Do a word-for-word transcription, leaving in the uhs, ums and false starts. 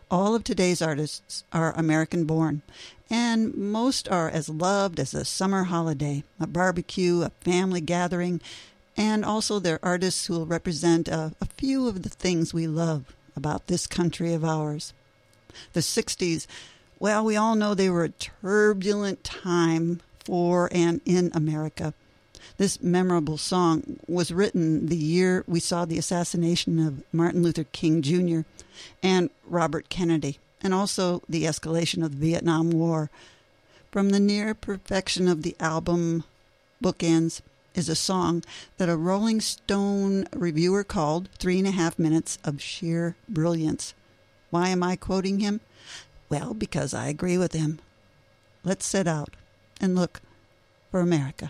All of today's artists are American-born, and most are as loved as a summer holiday, a barbecue, a family gathering, and also they're artists who will represent a, a few of the things we love about this country of ours. The sixties, well, we all know they were a turbulent time for and in America. This memorable song was written the year we saw the assassination of Martin Luther King Junior and Robert Kennedy, and also the escalation of the Vietnam War. From the near perfection of the album Bookends is a song that a Rolling Stone reviewer called Three and a Half Minutes of Sheer Brilliance. Why am I quoting him? Well, because I agree with him. Let's set out and look for America.